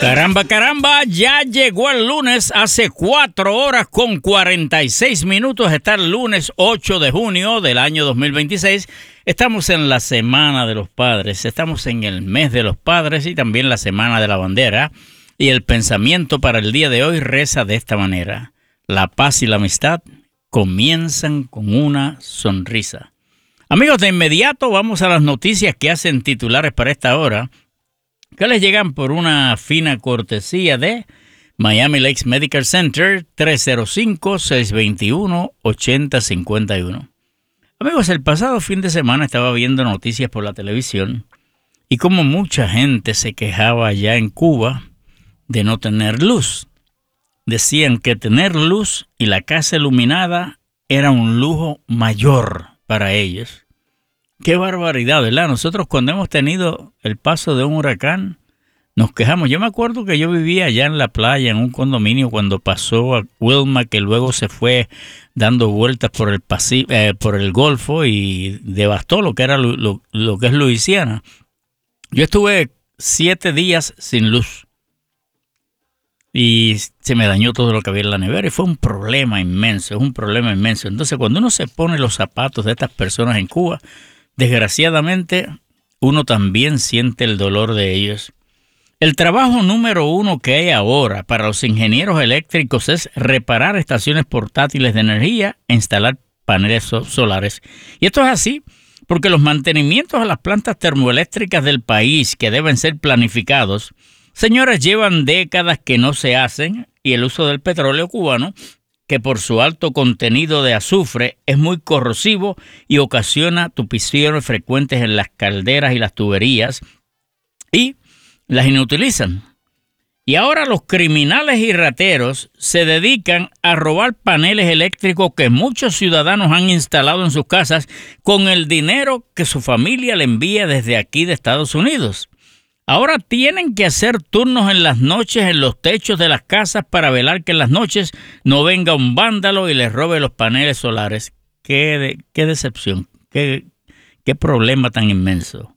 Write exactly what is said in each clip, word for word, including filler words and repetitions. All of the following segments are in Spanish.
Caramba, caramba, ya llegó el lunes, hace cuatro horas con cuarenta y seis minutos, está el lunes ocho de junio del año dos mil veintiséis. Estamos en la Semana de los Padres, estamos en el mes de los padres y también la Semana de la Bandera. Y el pensamiento para el día de hoy reza de esta manera: la paz y la amistad comienzan con una sonrisa. Amigos, de inmediato vamos a las noticias que hacen titulares para esta hora, que les llegan por una fina cortesía de Miami Lakes Medical Center, tres cero cinco, seis dos uno, ocho cero cinco uno. Amigos, el pasado fin de semana estaba viendo noticias por la televisión y como mucha gente se quejaba allá en Cuba de no tener luz. Decían que tener luz y la casa iluminada era un lujo mayor para ellos. ¡Qué barbaridad!, ¿verdad? Nosotros cuando hemos tenido el paso de un huracán, nos quejamos. Yo me acuerdo que yo vivía allá en la playa, en un condominio, cuando pasó a Wilma, que luego se fue dando vueltas por el, Paci- eh, por el Golfo y devastó lo que era lo, lo, lo que es Luisiana. Yo estuve siete días sin luz y se me dañó todo lo que había en la nevera y fue un problema inmenso, es un problema inmenso. Entonces, cuando uno se pone los zapatos de estas personas en Cuba, desgraciadamente, uno también siente el dolor de ellos. El trabajo número uno que hay ahora para los ingenieros eléctricos es reparar estaciones portátiles de energía e instalar paneles so- solares. Y esto es así porque los mantenimientos a las plantas termoeléctricas del país, que deben ser planificados, señores, llevan décadas que no se hacen, y el uso del petróleo cubano, que por su alto contenido de azufre es muy corrosivo y ocasiona tupiciones frecuentes en las calderas y las tuberías, y las inutilizan. Y ahora los criminales y rateros se dedican a robar paneles eléctricos que muchos ciudadanos han instalado en sus casas con el dinero que su familia le envía desde aquí de Estados Unidos. Ahora tienen que hacer turnos en las noches en los techos de las casas para velar que en las noches no venga un vándalo y les robe los paneles solares. Qué, de, qué decepción, qué, qué problema tan inmenso.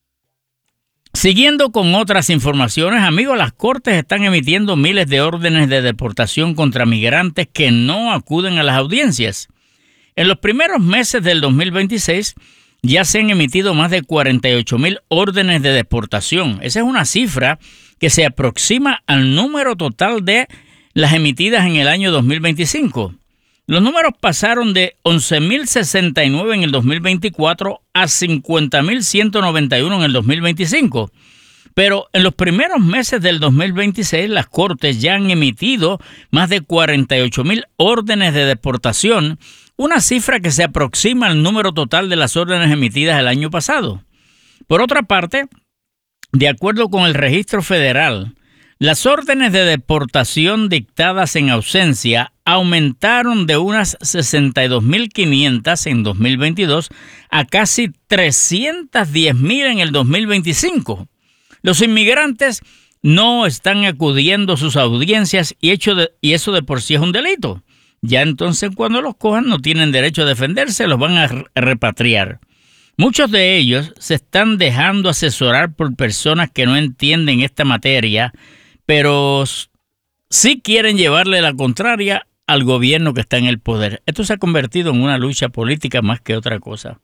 Siguiendo con otras informaciones, amigos, las cortes están emitiendo miles de órdenes de deportación contra migrantes que no acuden a las audiencias. En los primeros meses del dos mil veintiséis, ya se han emitido más de cuarenta y ocho mil órdenes de deportación. Esa es una cifra que se aproxima al número total de las emitidas en el año dos mil veinticinco. Los números pasaron de once mil sesenta y nueve en el dos mil veinticuatro a cincuenta mil ciento noventa y uno en el dos mil veinticinco. Pero en los primeros meses del dos mil veintiséis, las Cortes ya han emitido más de cuarenta y ocho mil órdenes de deportación, una cifra que se aproxima al número total de las órdenes emitidas el año pasado. Por otra parte, de acuerdo con el Registro Federal, las órdenes de deportación dictadas en ausencia aumentaron de unas sesenta y dos mil quinientas en dos mil veintidós a casi trescientos diez mil en el dos mil veinticinco. Los inmigrantes no están acudiendo a sus audiencias y, hecho de, y eso de por sí es un delito. Ya entonces, cuando los cojan, no tienen derecho a defenderse, los van a repatriar. Muchos de ellos se están dejando asesorar por personas que no entienden esta materia, pero sí quieren llevarle la contraria al gobierno que está en el poder. Esto se ha convertido en una lucha política más que otra cosa.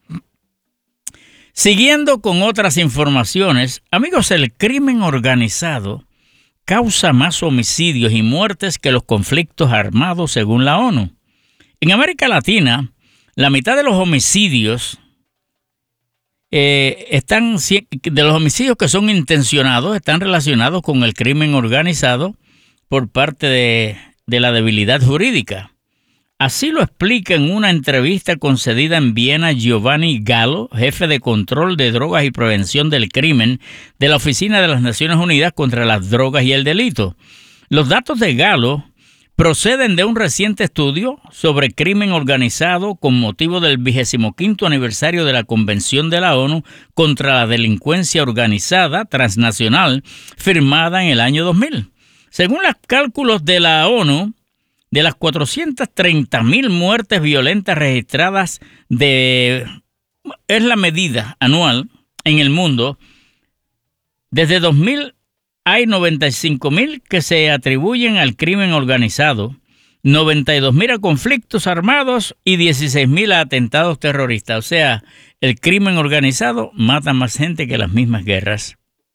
Siguiendo con otras informaciones, amigos, el crimen organizado causa más homicidios y muertes que los conflictos armados según la ONU. En América Latina, la mitad de los homicidios eh, están de los homicidios que son intencionados están relacionados con el crimen organizado por parte de, de la debilidad jurídica. Así lo explica en una entrevista concedida en Viena Giovanni Gallo, jefe de control de drogas y prevención del crimen de la Oficina de las Naciones Unidas contra las Drogas y el Delito. Los datos de Gallo proceden de un reciente estudio sobre crimen organizado con motivo del vigésimo quinto aniversario de la Convención de la ONU contra la Delincuencia Organizada Transnacional, firmada en el año dos mil. Según los cálculos de la ONU, de las cuatrocientas treinta mil muertes violentas registradas de es la medida anual en el mundo, desde dos mil hay noventa y cinco mil que se atribuyen al crimen organizado, noventa y dos mil a conflictos armados y dieciséis mil a atentados terroristas. O sea, el crimen organizado mata más gente que las mismas guerras.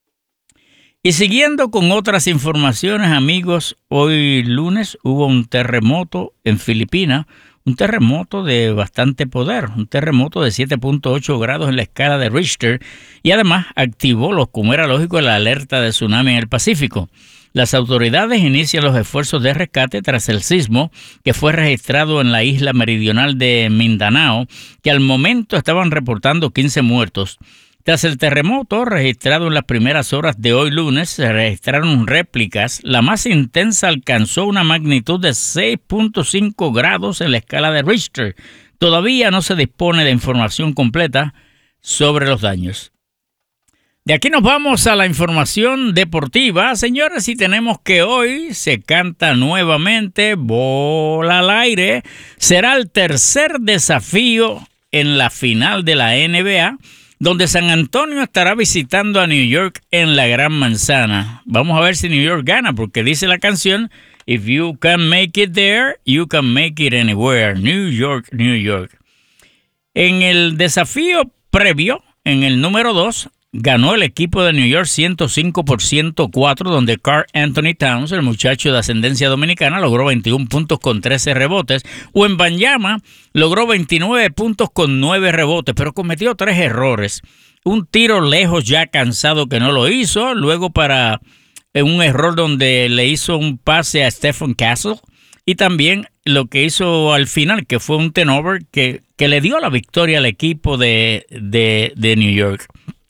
Y siguiendo con otras informaciones, amigos, hoy lunes hubo un terremoto en Filipinas, un terremoto de bastante poder, un terremoto de siete punto ocho grados en la escala de Richter, y además activó, lo, como era lógico, la alerta de tsunami en el Pacífico. Las autoridades inician los esfuerzos de rescate tras el sismo que fue registrado en la isla meridional de Mindanao, que al momento estaban reportando quince muertos. Tras el terremoto registrado en las primeras horas de hoy lunes, se registraron réplicas. La más intensa alcanzó una magnitud de seis punto cinco grados en la escala de Richter. Todavía no se dispone de información completa sobre los daños. De aquí nos vamos a la información deportiva, señores, y tenemos que hoy se canta nuevamente bola al aire. Será el tercer desafío en la final de la N B A, donde San Antonio estará visitando a New York en la Gran Manzana. Vamos a ver si New York gana, porque dice la canción, if you can make it there, you can make it anywhere. New York, New York. En el desafío previo, en el número dos, ganó el equipo de New York ciento cinco por ciento cuatro, donde Karl Anthony Towns, el muchacho de ascendencia dominicana, logró veintiún puntos con trece rebotes. Wembanyama logró veintinueve puntos con nueve rebotes, pero cometió tres errores. Un tiro lejos ya cansado que no lo hizo, luego para un error donde le hizo un pase a Stephen Castle, y también lo que hizo al final, que fue un turnover que, que le dio la victoria al equipo de, de, de New York.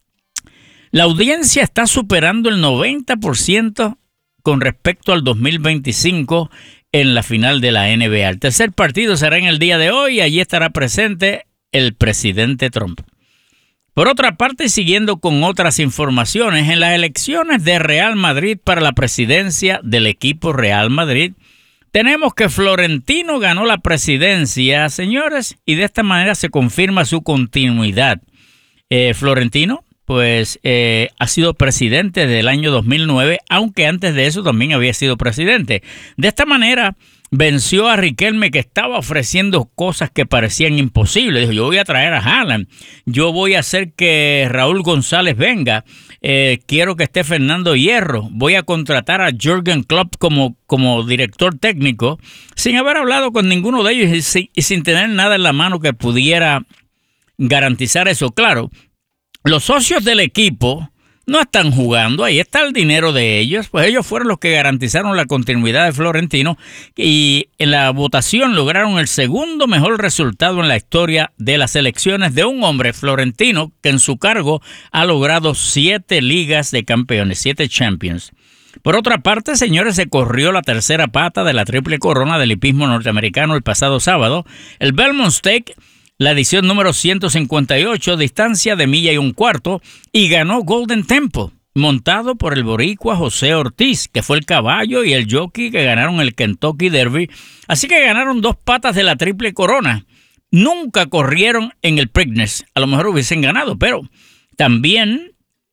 La audiencia está superando el noventa por ciento con respecto al dos mil veinticinco en la final de la N B A. El tercer partido será en el día de hoy y allí estará presente el presidente Trump. Por otra parte, siguiendo con otras informaciones, en las elecciones de Real Madrid para la presidencia del equipo Real Madrid, tenemos que Florentino ganó la presidencia, señores, y de esta manera se confirma su continuidad. Eh, Florentino pues eh, ha sido presidente desde el año dos mil nueve, aunque antes de eso también había sido presidente. De esta manera venció a Riquelme, que estaba ofreciendo cosas que parecían imposibles. Dijo, yo voy a traer a Haaland, yo voy a hacer que Raúl González venga, eh, quiero que esté Fernando Hierro, voy a contratar a Jürgen Klopp como, como director técnico, sin haber hablado con ninguno de ellos y sin, y sin tener nada en la mano que pudiera garantizar eso. Claro, los socios del equipo no están jugando, ahí está el dinero de ellos, pues ellos fueron los que garantizaron la continuidad de Florentino y en la votación lograron el segundo mejor resultado en la historia de las elecciones de un hombre, Florentino, que en su cargo ha logrado siete ligas de campeones, siete Champions. Por otra parte, señores, se corrió la tercera pata de la triple corona del hipismo norteamericano el pasado sábado, el Belmont Stakes, la edición número ciento cincuenta y ocho, distancia de milla y un cuarto, y ganó Golden Temple, montado por el boricua José Ortiz, que fue el caballo y el jockey que ganaron el Kentucky Derby. Así que ganaron dos patas de la triple corona. Nunca corrieron en el Preakness, a lo mejor hubiesen ganado, pero también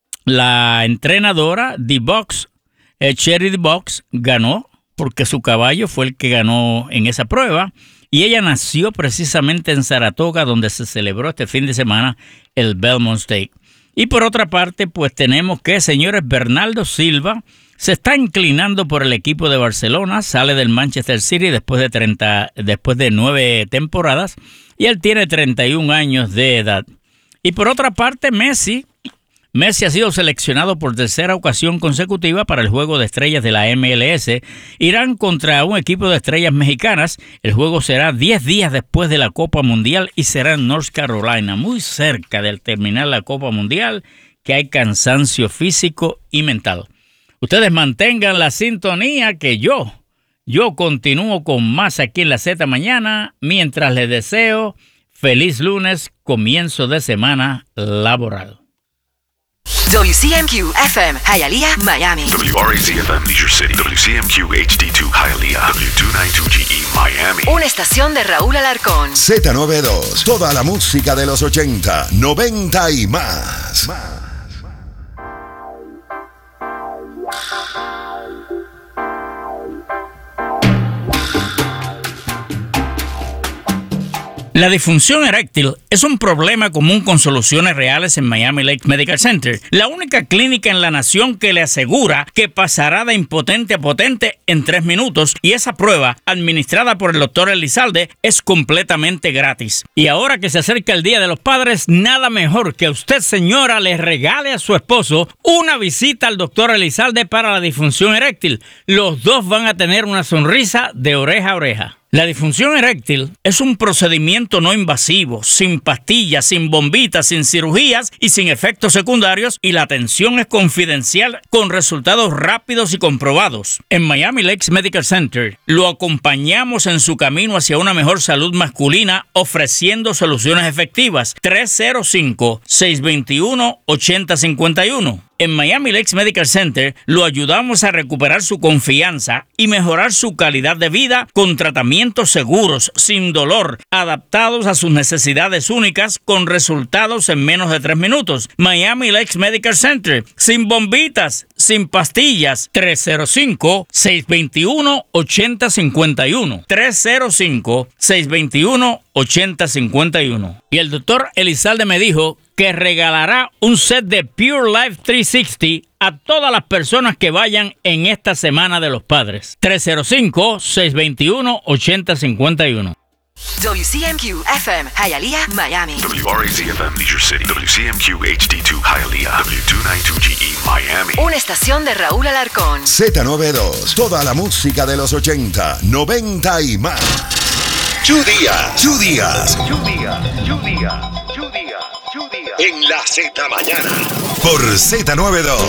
la entrenadora The Box, eh, Cherry The Box, ganó porque su caballo fue el que ganó en esa prueba. Y ella nació precisamente en Saratoga, donde se celebró este fin de semana el Belmont Stakes. Y por otra parte, pues tenemos que, señores, Bernardo Silva se está inclinando por el equipo de Barcelona, sale del Manchester City después de, treinta, después de nueve temporadas, y él tiene treinta y un años de edad. Y por otra parte, Messi... Messi ha sido seleccionado por tercera ocasión consecutiva para el Juego de Estrellas de la M L S. Irán contra un equipo de estrellas mexicanas. El juego será diez días después de la Copa Mundial y será en North Carolina, muy cerca del terminar la Copa Mundial, que hay cansancio físico y mental. Ustedes mantengan la sintonía que yo, yo continúo con más aquí en la Z Mañana, mientras les deseo feliz lunes, comienzo de semana laboral. W C M Q F M, Hialeah, Miami. W R A Z F M, Leisure City. W C M Q H D two, Hialeah. W doscientos noventa y dos G E, Miami. Una estación de Raúl Alarcón. Z noventa y dos, toda la música de los ochenta, noventa y más. más. La disfunción eréctil es un problema común con soluciones reales en Miami Lakes Medical Center, la única clínica en la nación que le asegura que pasará de impotente a potente en tres minutos, y esa prueba, administrada por el doctor Elizalde, es completamente gratis. Y ahora que se acerca el Día de los Padres, nada mejor que usted, señora, le regale a su esposo una visita al doctor Elizalde para la disfunción eréctil. Los dos van a tener una sonrisa de oreja a oreja. La disfunción eréctil es un procedimiento no invasivo, sin pastillas, sin bombitas, sin cirugías y sin efectos secundarios, y la atención es confidencial con resultados rápidos y comprobados. En Miami Lakes Medical Center lo acompañamos en su camino hacia una mejor salud masculina, ofreciendo soluciones efectivas. tres cero cinco, seis dos uno, ocho cero cinco uno. En Miami Lakes Medical Center lo ayudamos a recuperar su confianza y mejorar su calidad de vida con tratamientos seguros, sin dolor, adaptados a sus necesidades únicas, con resultados en menos de tres minutos. Miami Lakes Medical Center, sin bombitas, sin pastillas. tres cero cinco, seis dos uno, ocho cero cinco uno. tres cero cinco, seis dos uno, ocho cero cinco uno. Y el doctor Elizalde me dijo que regalará un set de Pure Life trescientos sesenta a todas las personas que vayan en esta Semana de los Padres. tres cero cinco, seis dos uno, ocho cero cinco uno. W C M Q F M, Hialeah, Miami. W R A Z F M, Leisure City. W C M Q H D dos, Hialeah. W doscientos noventa y dos G E, Miami. Una estación de Raúl Alarcón. Z noventa y dos, toda la música de los ochenta, noventa y más. Chu Díaz, Chu Díaz. Chu Díaz, Chu Díaz, Chu Díaz, Chu Díaz. En la Z Mañana. Por Z noventa y dos.